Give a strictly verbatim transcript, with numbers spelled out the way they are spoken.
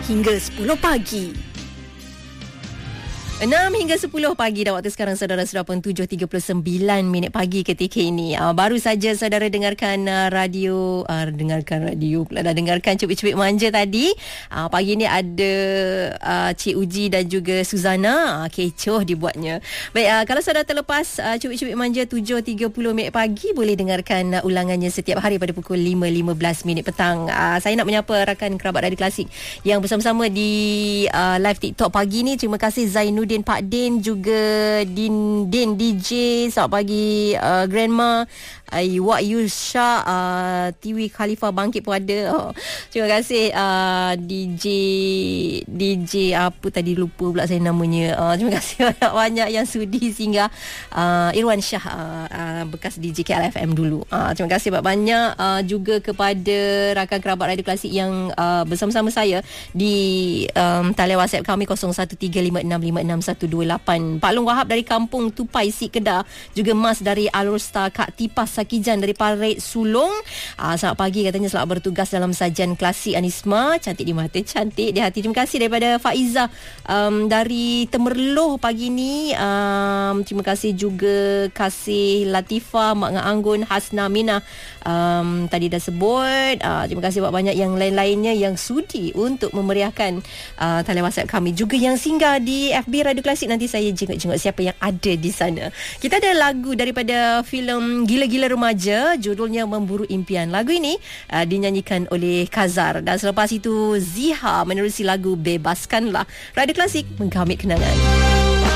hingga sepuluh pagi. enam hingga sepuluh pagi dah waktu sekarang saudara sudah pun tujuh tiga puluh sembilan minit pagi ketika ini. Uh, baru saja saudara dengarkan uh, radio, uh, dengarkan radio pula dah dengarkan Cubit-Cubit Manja tadi. Uh, pagi ni ada uh, Cik Uji dan juga Suzana. Uh, kecoh dibuatnya. Baik, uh, kalau saudara terlepas uh, Cubit-Cubit Manja tujuh tiga puluh minit pagi, boleh dengarkan uh, ulangannya setiap hari pada pukul lima lima belas minit petang. Uh, saya nak menyapa rakan kerabat Radio Klasik yang bersama-sama di uh, live TikTok pagi ni. Terima kasih Zainuddin, Pak Din, juga Din Din D J. Selamat pagi uh, Grandma Wak Yusha, uh, Tiwi Khalifah Bangkit pun ada. Oh, terima kasih uh, D J D J apa tadi lupa pula saya namanya. Uh, terima kasih banyak-banyak yang sudi singgah. Uh, Irwan Shah, uh, uh, bekas D J K L F M dulu. Uh, terima kasih banyak-banyak uh, juga kepada rakan kerabat Radio Klasik yang uh, bersama-sama saya di um, talian WhatsApp kami kosong satu tiga lima enam lima enam satu dua lapan. Pak Long Wahab dari Kampung Tupai Sik Kedah, juga Mas dari Alur Star, Kak Tipas Sakijan dari Parit Sulong. Uh, selamat pagi katanya, selamat bertugas dalam sajian klasik Anisma. Cantik di mata, cantik di hati. Terima kasih daripada Faiza um, dari Temerloh pagi ni. Um, terima kasih juga Kasih Latifah, Mak Ngah Anggun, Hasna Mina. Um, tadi dah sebut. Uh, terima kasih banyak-banyak yang lain-lainnya yang sudi untuk memeriahkan uh, talian WhatsApp kami. Juga yang singgah di F B Radio Klasik. Nanti saya jenguk-jenguk siapa yang ada di sana. Kita ada lagu daripada filem Gila-Gila Remaja, judulnya Memburu Impian. Lagu ini uh, dinyanyikan oleh Kazar, dan selepas itu Ziha menerusi lagu Bebaskanlah. Radio Klasik, menggamit kenangan.